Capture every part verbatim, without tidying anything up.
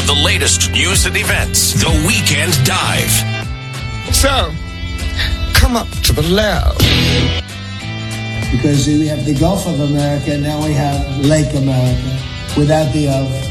the latest news and events. The Weekend Dive. So, come up to the left. Because we have the Gulf of America, now we have Lake America without the oath.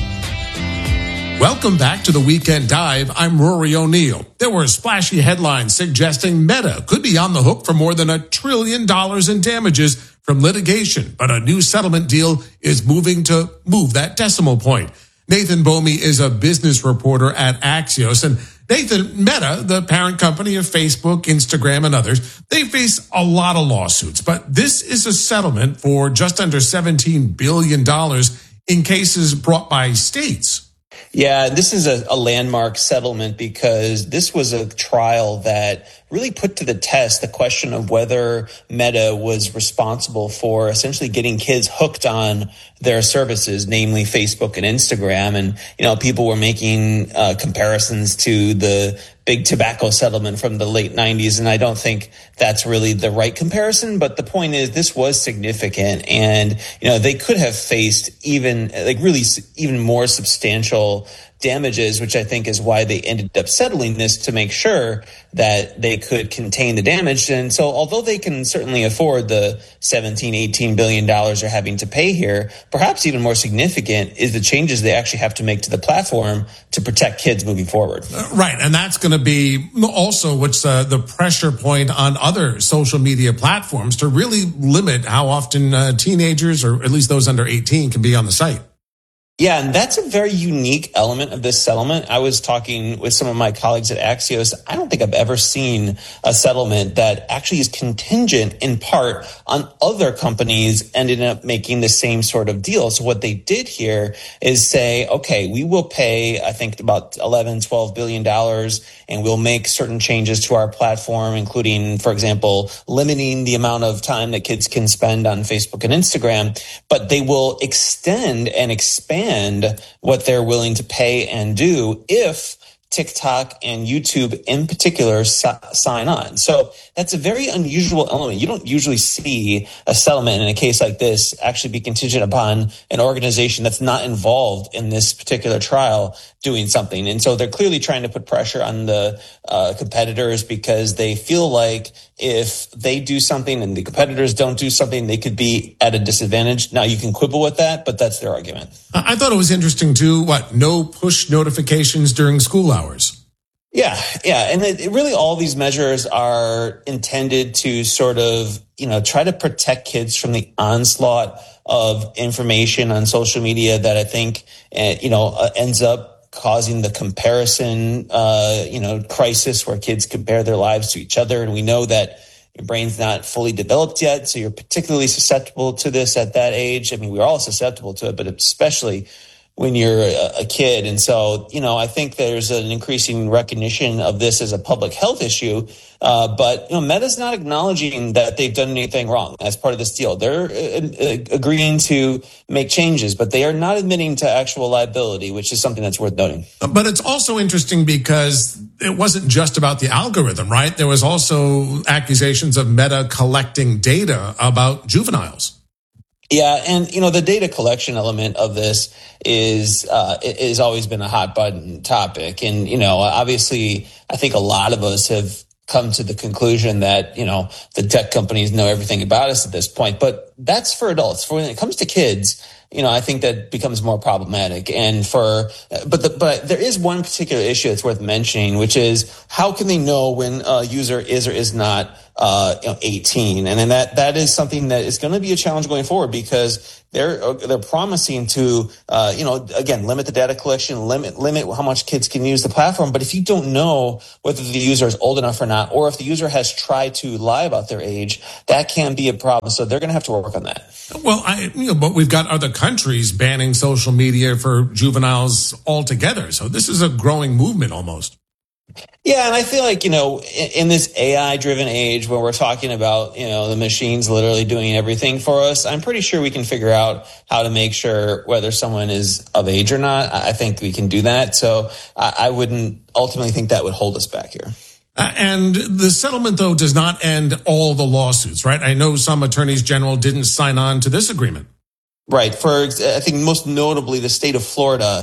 Welcome back to the Weekend Dive. I'm Rory O'Neill. There were splashy headlines suggesting Meta could be on the hook for more than a trillion dollars in damages from litigation, but a new settlement deal is moving to move that decimal point. Nathan Bomey is a business reporter at Axios. And Nathan, Meta, the parent company of Facebook, Instagram, and others, they face a lot of lawsuits, but this is a settlement for just under seventeen billion dollars in cases brought by states. Yeah, this is a, a landmark settlement because this was a trial that really put to the test the question of whether Meta was responsible for essentially getting kids hooked on their services, namely Facebook and Instagram. And, you know, people were making uh, comparisons to the big tobacco settlement from the late nineties. And I don't think that's really the right comparison. But the point is, this was significant. And, you know, they could have faced even like really even more substantial damages, which I think is why they ended up settling this, to make sure that they could contain the damage. And so although they can certainly afford the seventeen, eighteen billion dollars they're having to pay here, perhaps even more significant is the changes they actually have to make to the platform to protect kids moving forward. Uh, right. And that's going to be also what's uh, the pressure point on other social media platforms to really limit how often uh, teenagers, or at least those under eighteen, can be on the site. Yeah, and that's a very unique element of this settlement. I was talking with some of my colleagues at Axios. I don't think I've ever seen a settlement that actually is contingent in part on other companies ending up making the same sort of deal. So what they did here is say, okay, we will pay, I think, about eleven, twelve billion dollars, and we'll make certain changes to our platform, including, for example, limiting the amount of time that kids can spend on Facebook and Instagram. But they will extend and expand what they're willing to pay and do if TikTok and YouTube in particular sign on. So that's a very unusual element. You don't usually see a settlement in a case like this actually be contingent upon an organization that's not involved in this particular trial doing something. And so they're clearly trying to put pressure on the uh, competitors, because they feel like if they do something and the competitors don't do something, they could be at a disadvantage. Now, you can quibble with that, but that's their argument. I thought it was interesting too, what, no push notifications during school hours. Yeah, yeah. And it, it really, all these measures are intended to sort of, you know, try to protect kids from the onslaught of information on social media that I think, uh, you know, uh, ends up causing the comparison, uh, you know, crisis where kids compare their lives to each other. And we know that your brain's not fully developed yet, so you're particularly susceptible to this at that age. I mean, we're all susceptible to it, but especially when you're a kid. And so, you know, I think there's an increasing recognition of this as a public health issue. Uh, but, you know, Meta's not acknowledging that they've done anything wrong as part of this deal. They're uh, agreeing to make changes, but they are not admitting to actual liability, which is something that's worth noting. But it's also interesting because it wasn't just about the algorithm, right? There was also accusations of Meta collecting data about juveniles. Yeah, and you know, the data collection element of this is uh has always been a hot button topic. And you know, obviously I think a lot of us have come to the conclusion that, you know, the tech companies know everything about us at this point. But that's for adults. For when it comes to kids, you know, I think that becomes more problematic. And for, but the, but there is one particular issue that's worth mentioning, which is how can they know when a user is or is not, uh, you know, eighteen? And then that, that is something that is going to be a challenge going forward, because they're, they're promising to, uh, you know, again, limit the data collection, limit, limit how much kids can use the platform. But if you don't know whether the user is old enough or not, or if the user has tried to lie about their age, that can be a problem. So they're going to have to work on that. Well, I, you know, but we've got other countries banning social media for juveniles altogether. So this is a growing movement almost. Yeah, and I feel like, you know, in this A I-driven age where we're talking about, you know, the machines literally doing everything for us, I'm pretty sure we can figure out how to make sure whether someone is of age or not. I think we can do that. So I wouldn't ultimately think that would hold us back here. Uh, and the settlement, though, does not end all the lawsuits, right? I know some attorneys general didn't sign on to this agreement. Right. For, I think most notably, the state of Florida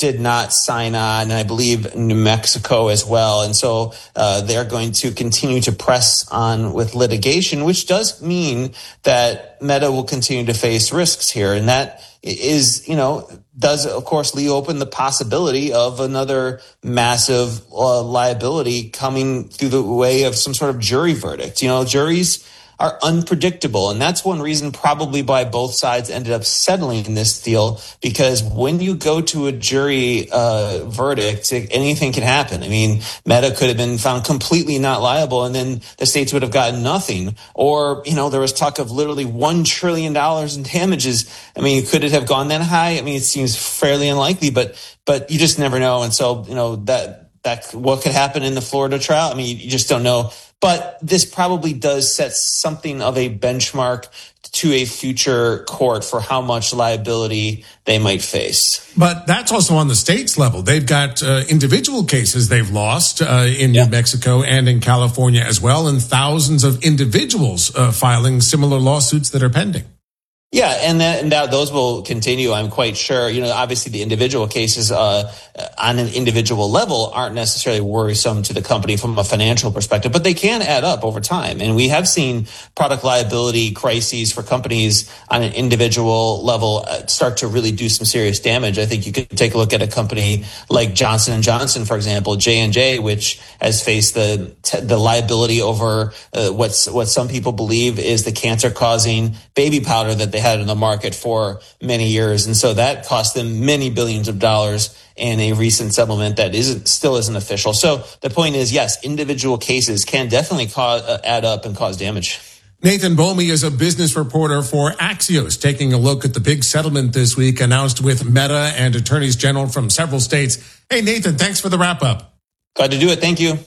did not sign on, and I believe New Mexico as well. And so uh, they're going to continue to press on with litigation, which does mean that Meta will continue to face risks here. And that is, you know, does, of course, leave open the possibility of another massive uh, liability coming through the way of some sort of jury verdict. You know, juries are unpredictable. And that's one reason probably why both sides ended up settling in this deal, because when you go to a jury uh, verdict, anything can happen. I mean, Meta could have been found completely not liable, and then the states would have gotten nothing. Or, you know, there was talk of literally one trillion dollars in damages. I mean, could it have gone that high? I mean, it seems fairly unlikely, but but you just never know. And so, you know, that that what could happen in the Florida trial, I mean, you just don't know. But this probably does set something of a benchmark to a future court for how much liability they might face. But that's also on the states level. They've got uh, individual cases they've lost uh, in yeah. New Mexico and in California as well, and thousands of individuals uh, filing similar lawsuits that are pending. Yeah, and that, and that those will continue, I'm quite sure. You know, obviously the individual cases uh, on an individual level aren't necessarily worrisome to the company from a financial perspective, but they can add up over time. And we have seen product liability crises for companies on an individual level start to really do some serious damage. I think you could take a look at a company like Johnson and Johnson, for example, J and J, which has faced the the liability over uh, what's what some people believe is the cancer-causing baby powder that they had in the market for many years. And so that cost them many billions of dollars in a recent settlement that isn't still isn't official. So the point is, yes, individual cases can definitely cause, uh, add up and cause damage. Nathan Bomey is a business reporter for Axios, taking a look at the big settlement this week announced with Meta and attorneys general from several states. Hey, Nathan, thanks for the wrap up. Glad to do it. Thank you.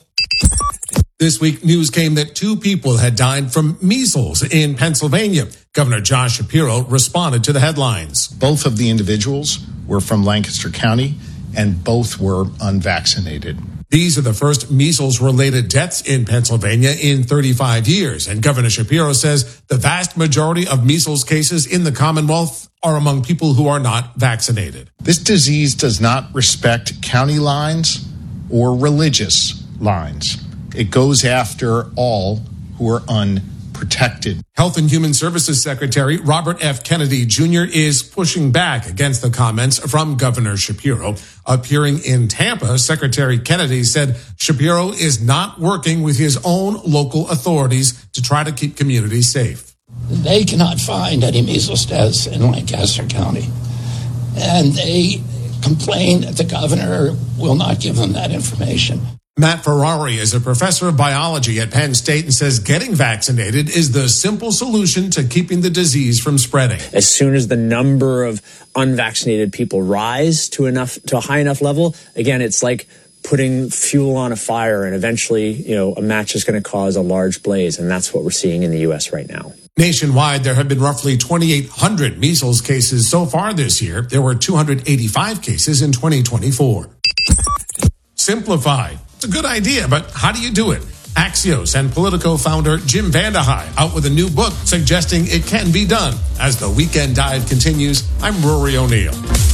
This week, news came that two people had died from measles in Pennsylvania. Governor Josh Shapiro responded to the headlines. Both of the individuals were from Lancaster County, and both were unvaccinated. These are the first measles-related deaths in Pennsylvania in thirty-five years. And Governor Shapiro says the vast majority of measles cases in the Commonwealth are among people who are not vaccinated. This disease does not respect county lines or religious lines. It goes after all who are unprotected. Health and Human Services Secretary Robert F. Kennedy Junior is pushing back against the comments from Governor Shapiro. Appearing in Tampa, Secretary Kennedy said Shapiro is not working with his own local authorities to try to keep communities safe. They cannot find any measles deaths in Lancaster County, and they complain that the governor will not give them that information. Matt Ferrari is a professor of biology at Penn State and says getting vaccinated is the simple solution to keeping the disease from spreading. As soon as the number of unvaccinated people rise to enough to a high enough level, again, it's like putting fuel on a fire, and eventually, you know, a match is going to cause a large blaze, and that's what we're seeing in the U S right now. Nationwide, there have been roughly twenty-eight hundred measles cases so far this year. There were two hundred eighty-five cases in twenty twenty-four. Simplify. It's a good idea, but how do you do it? Axios and Politico founder Jim Vandehei out with a new book suggesting it can be done. As the Weekend Dive continues, I'm Rory O'Neill.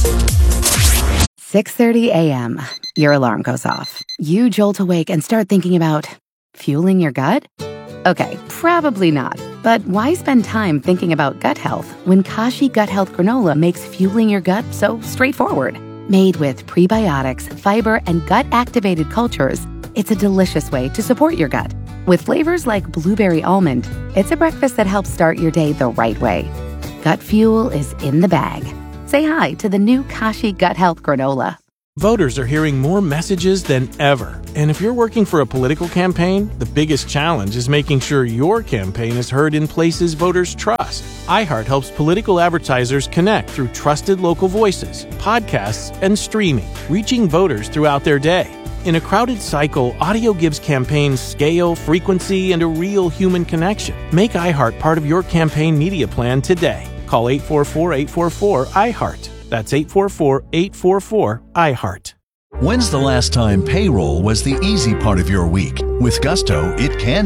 six thirty a.m. Your alarm goes off. You jolt awake and start thinking about fueling your gut? Okay, probably not. But why spend time thinking about gut health when Kashi Gut Health Granola makes fueling your gut so straightforward? Made with prebiotics, fiber, and gut-activated cultures, it's a delicious way to support your gut. With flavors like blueberry almond, it's a breakfast that helps start your day the right way. Gut fuel is in the bag. Say hi to the new Kashi Gut Health Granola. Voters are hearing more messages than ever. And if you're working for a political campaign, the biggest challenge is making sure your campaign is heard in places voters trust. iHeart helps political advertisers connect through trusted local voices, podcasts, and streaming, reaching voters throughout their day. In a crowded cycle, audio gives campaigns scale, frequency, and a real human connection. Make iHeart part of your campaign media plan today. Call eight four four, eight four four, iHeart. That's eight four four, eight four four, iHeart. When's the last time payroll was the easy part of your week? With Gusto, it can be.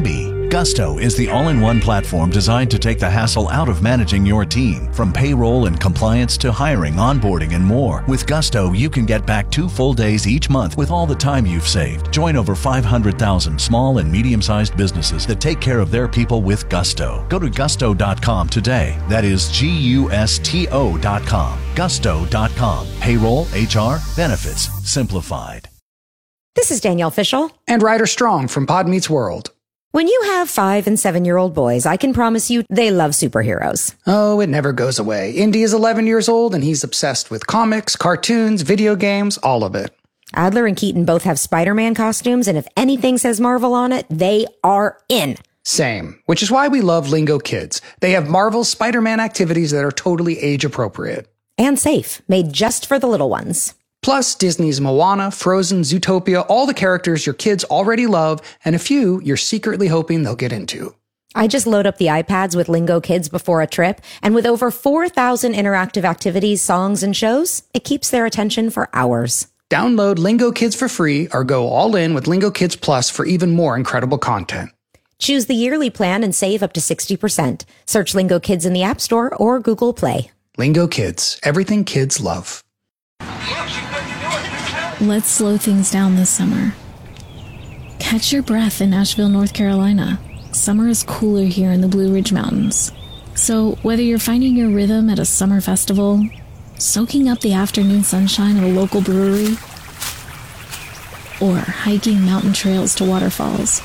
Gusto is the all-in-one platform designed to take the hassle out of managing your team. From payroll and compliance to hiring, onboarding, and more. With Gusto, you can get back two full days each month with all the time you've saved. Join over five hundred thousand small and medium-sized businesses that take care of their people with Gusto. Go to gusto dot com today. That is G U S T O dot com. gusto dot com. Payroll, H R, benefits, simplified. This is Danielle Fishel. And Ryder Strong from Pod Meets World. When you have five and seven-year-old boys, I can promise you they love superheroes. Oh, it never goes away. Indy is eleven years old, and he's obsessed with comics, cartoons, video games, all of it. Adler and Keaton both have Spider-Man costumes, and if anything says Marvel on it, they are in. Same, which is why we love Lingo Kids. They have Marvel's Spider-Man activities that are totally age-appropriate. And safe, made just for the little ones. Plus, Disney's Moana, Frozen, Zootopia, all the characters your kids already love, and a few you're secretly hoping they'll get into. I just load up the iPads with Lingo Kids before a trip, and with over four thousand interactive activities, songs, and shows, it keeps their attention for hours. Download Lingo Kids for free or go all in with Lingo Kids Plus for even more incredible content. Choose the yearly plan and save up to sixty percent. Search Lingo Kids in the App Store or Google Play. Lingo Kids, everything kids love. Let's slow things down this summer. Catch your breath in Asheville, North Carolina. Summer is cooler here in the Blue Ridge Mountains. So whether you're finding your rhythm at a summer festival, soaking up the afternoon sunshine at a local brewery, or hiking mountain trails to waterfalls,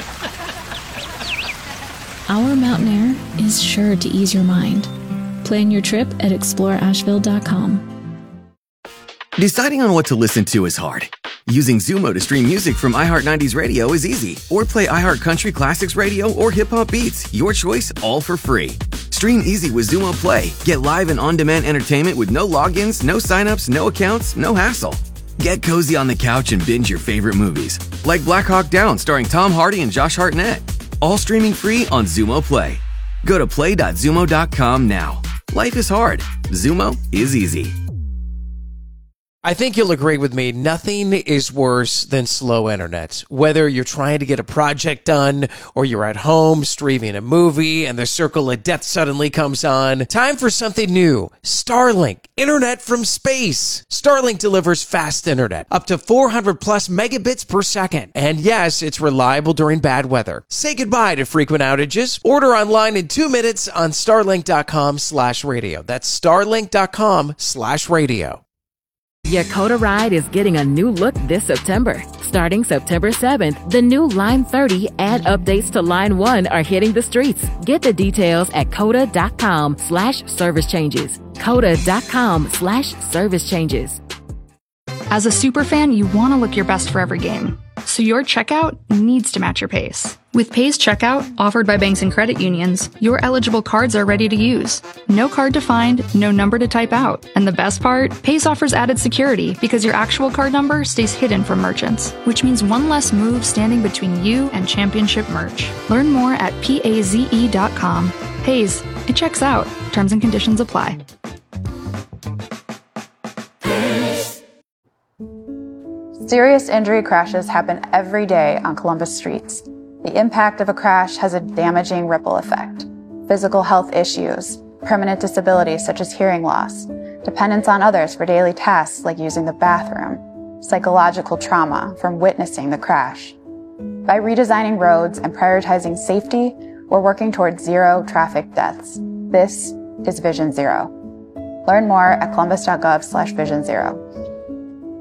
our mountain air is sure to ease your mind. Plan your trip at explore asheville dot com. Deciding on what to listen to is hard. Using Zumo to stream music from iHeart nineties Radio is easy. Or play iHeart Country Classics Radio or Hip Hop Beats. Your choice, all for free. Stream easy with Zumo Play. Get live and on-demand entertainment with no logins, no signups, no accounts, no hassle. Get cozy on the couch and binge your favorite movies. Like Black Hawk Down starring Tom Hardy and Josh Hartnett. All streaming free on Zumo Play. Go to play dot zumo dot com now. Life is hard. Zumo is easy. I think you'll agree with me, nothing is worse than slow internet. Whether you're trying to get a project done or you're at home streaming a movie and the circle of death suddenly comes on, time for something new. Starlink, internet from space. Starlink delivers fast internet, up to four hundred plus megabits per second. And yes, it's reliable during bad weather. Say goodbye to frequent outages. Order online in two minutes on starlink dot com slash radio. That's starlink dot com slash radio. Yakota Ride is getting a new look this September. Starting September seventh, the new Line thirty and updates to Line one are hitting the streets. Get the details at coda dot com slash service changes. coda dot com slash service changes. As a superfan, you want to look your best for every game. So your checkout needs to match your pace. With Pace Checkout, offered by banks and credit unions, your eligible cards are ready to use. No card to find, no number to type out. And the best part? Pace offers added security because your actual card number stays hidden from merchants, which means one less move standing between you and championship merch. Learn more at paze dot com. Paze, it checks out. Terms and conditions apply. Serious injury crashes happen every day on Columbus streets. The impact of a crash has a damaging ripple effect. Physical health issues, permanent disabilities such as hearing loss, dependence on others for daily tasks like using the bathroom, psychological trauma from witnessing the crash. By redesigning roads and prioritizing safety, we're working towards zero traffic deaths. This is Vision Zero. Learn more at columbus dot gov slash vision zero.